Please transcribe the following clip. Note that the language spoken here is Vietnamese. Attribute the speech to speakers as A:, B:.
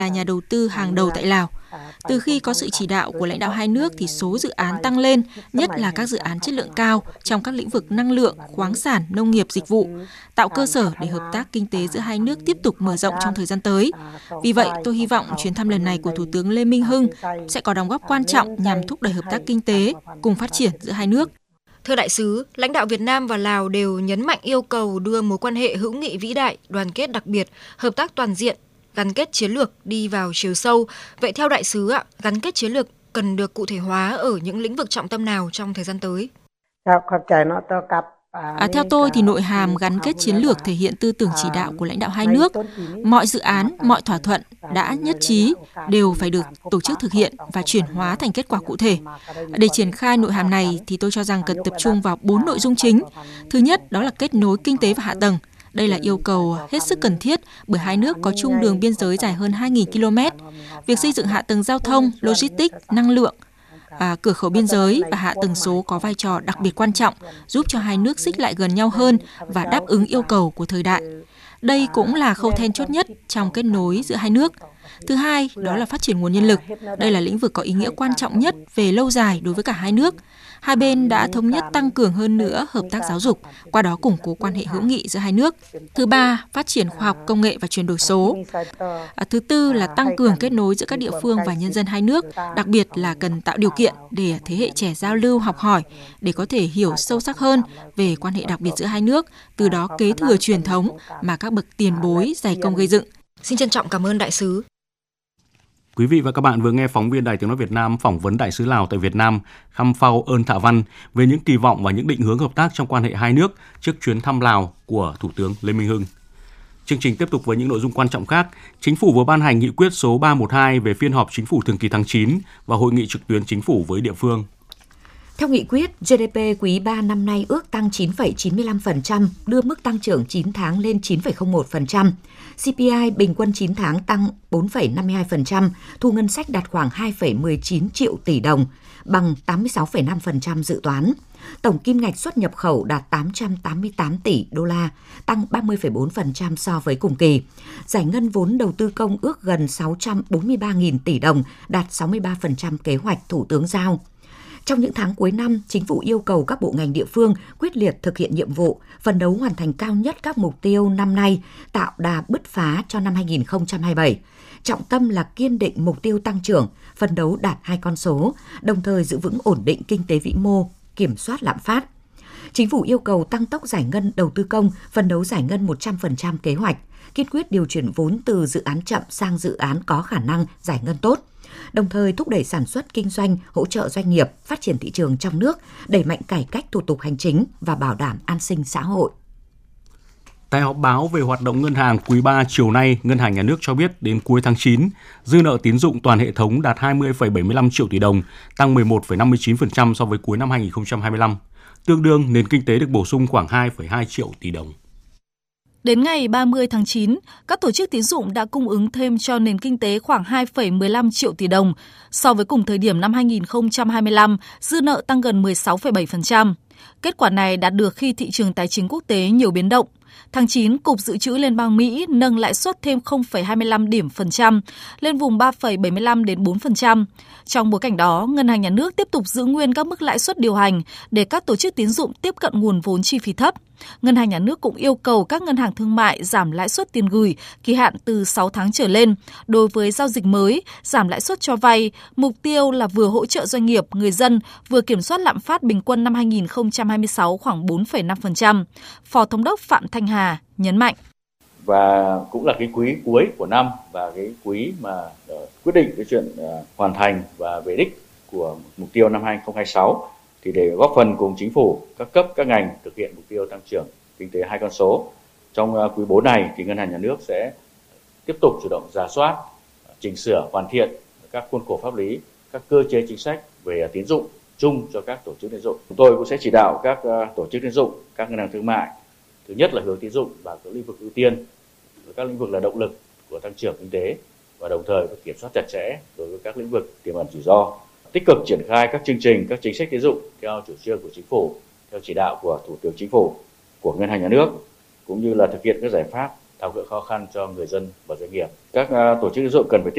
A: là nhà đầu tư hàng đầu tại Lào. Từ khi có sự chỉ đạo của lãnh đạo hai nước thì số dự án tăng lên, nhất là các dự án chất lượng cao trong các lĩnh vực năng lượng, khoáng sản, nông nghiệp, dịch vụ, tạo cơ sở để hợp tác kinh tế giữa hai nước tiếp tục mở rộng trong thời gian tới. Vì vậy, tôi hy vọng chuyến thăm lần này của Thủ tướng Lê Minh Hưng sẽ có đóng góp quan trọng nhằm thúc đẩy hợp tác kinh tế cùng phát triển giữa hai nước.
B: Thưa đại sứ, lãnh đạo Việt Nam và Lào đều nhấn mạnh yêu cầu đưa mối quan hệ hữu nghị vĩ đại, đoàn kết đặc biệt, hợp tác toàn diện, gắn kết chiến lược đi vào chiều sâu. Vậy theo đại sứ, gắn kết chiến lược cần được cụ thể hóa ở những lĩnh vực trọng tâm nào trong thời gian tới?
A: Theo tôi thì nội hàm gắn kết chiến lược thể hiện tư tưởng chỉ đạo của lãnh đạo hai nước. Mọi dự án, mọi thỏa thuận đã nhất trí đều phải được tổ chức thực hiện và chuyển hóa thành kết quả cụ thể. Để triển khai nội hàm này thì tôi cho rằng cần tập trung vào 4 nội dung chính. Thứ nhất, đó là kết nối kinh tế và hạ tầng. Đây là yêu cầu hết sức cần thiết bởi hai nước có chung đường biên giới dài hơn 2.000 km. Việc xây dựng hạ tầng giao thông, logistics, năng lượng, cửa khẩu biên giới và hạ tầng số có vai trò đặc biệt quan trọng, giúp cho hai nước xích lại gần nhau hơn và đáp ứng yêu cầu của thời đại. Đây cũng là khâu then chốt nhất trong kết nối giữa hai nước. Thứ hai, đó là phát triển nguồn nhân lực. Đây là lĩnh vực có ý nghĩa quan trọng nhất về lâu dài đối với cả hai nước. Hai bên đã thống nhất tăng cường hơn nữa hợp tác giáo dục, qua đó củng cố quan hệ hữu nghị giữa hai nước. Thứ ba, phát triển khoa học công nghệ và chuyển đổi số. Thứ tư là tăng cường kết nối giữa các địa phương và nhân dân hai nước, đặc biệt là cần tạo điều kiện để thế hệ trẻ giao lưu học hỏi để có thể hiểu sâu sắc hơn về quan hệ đặc biệt giữa hai nước, từ đó kế thừa truyền thống mà các bậc tiền bối dày công gây dựng.
B: Xin trân trọng cảm ơn đại sứ.
C: Quý vị và các bạn vừa nghe phóng viên Đài Tiếng nói Việt Nam phỏng vấn đại sứ Lào tại Việt Nam Khăm Phao Ơn Thạ Văn về những kỳ vọng và những định hướng hợp tác trong quan hệ hai nước trước chuyến thăm Lào của Thủ tướng Lê Minh Hưng. Chương trình tiếp tục với những nội dung quan trọng khác. Chính phủ vừa ban hành nghị quyết số 312 về phiên họp Chính phủ thường kỳ tháng 9 và hội nghị trực tuyến Chính phủ với địa phương.
D: Theo nghị quyết, GDP quý 3 năm nay ước tăng 9,95%, đưa mức tăng trưởng 9 tháng lên 9,01%. CPI bình quân 9 tháng tăng 4,52%, thu ngân sách đạt khoảng 2,19 triệu tỷ đồng, bằng 86,5% dự toán. Tổng kim ngạch xuất nhập khẩu đạt 888 tỷ đô la, tăng 30,4% so với cùng kỳ. Giải ngân vốn đầu tư công ước gần 643.000 tỷ đồng, đạt 63% kế hoạch Thủ tướng giao. Trong những tháng cuối năm, Chính phủ yêu cầu các bộ ngành địa phương quyết liệt thực hiện nhiệm vụ, phấn đấu hoàn thành cao nhất các mục tiêu năm nay, tạo đà bứt phá cho năm 2027. Trọng tâm là kiên định mục tiêu tăng trưởng, phấn đấu đạt 2 con số, đồng thời giữ vững ổn định kinh tế vĩ mô, kiểm soát lạm phát. Chính phủ yêu cầu tăng tốc giải ngân đầu tư công, phấn đấu giải ngân 100% kế hoạch, kiên quyết điều chuyển vốn từ dự án chậm sang dự án có khả năng giải ngân tốt. Đồng thời thúc đẩy sản xuất kinh doanh, hỗ trợ doanh nghiệp, phát triển thị trường trong nước, đẩy mạnh cải cách thủ tục hành chính và bảo đảm an sinh xã hội.
C: Tại họp báo về hoạt động ngân hàng quý 3 chiều nay, Ngân hàng Nhà nước cho biết đến cuối tháng 9, dư nợ tín dụng toàn hệ thống đạt 20,75 triệu tỷ đồng, tăng 11,59% so với cuối năm 2025. Tương đương nền kinh tế được bổ sung khoảng 2,2 triệu tỷ đồng.
E: Đến ngày 30 tháng 9, các tổ chức tín dụng đã cung ứng thêm cho nền kinh tế khoảng 2,15 triệu tỷ đồng. So với cùng thời điểm năm 2025, dư nợ tăng gần 16,7%. Kết quả này đạt được khi thị trường tài chính quốc tế nhiều biến động. Tháng 9, Cục Dự trữ Liên bang Mỹ nâng lãi suất thêm 0,25 điểm phần trăm lên vùng 3,75 đến 4%. Trong bối cảnh đó, Ngân hàng Nhà nước tiếp tục giữ nguyên các mức lãi suất điều hành để các tổ chức tín dụng tiếp cận nguồn vốn chi phí thấp. Ngân hàng Nhà nước cũng yêu cầu các ngân hàng thương mại giảm lãi suất tiền gửi kỳ hạn từ 6 tháng trở lên. Đối với giao dịch mới, giảm lãi suất cho vay, mục tiêu là vừa hỗ trợ doanh nghiệp, người dân, vừa kiểm soát lạm phát bình quân năm 2026 khoảng 4,5%. Phó Thống đốc Phạm Thanh Hà nhấn mạnh.
F: Và cũng là cái quý cuối của năm và cái quý mà quyết định cái chuyện hoàn thành và về đích của mục tiêu năm 2026. Thì để góp phần cùng chính phủ, các cấp, các ngành thực hiện mục tiêu tăng trưởng kinh tế 2 con số. Trong quý 4 này thì Ngân hàng Nhà nước sẽ tiếp tục chủ động rà soát, chỉnh sửa, hoàn thiện các khuôn khổ pháp lý, các cơ chế chính sách về tín dụng chung cho các tổ chức tín dụng. Chúng tôi cũng sẽ chỉ đạo các tổ chức tín dụng, các ngân hàng thương mại, thứ nhất là hướng tín dụng vào các lĩnh vực ưu tiên, các lĩnh vực là động lực của tăng trưởng kinh tế và đồng thời kiểm soát chặt chẽ đối với các lĩnh vực tiềm ẩn rủi ro. Tích cực triển khai các chương trình, các chính sách tín dụng theo chủ trương của chính phủ, theo chỉ đạo của Thủ tướng Chính phủ, của Ngân hàng Nhà nước, cũng như là thực hiện các giải pháp tháo gỡ khó khăn cho người dân và doanh nghiệp. Các tổ chức tín dụng cần phải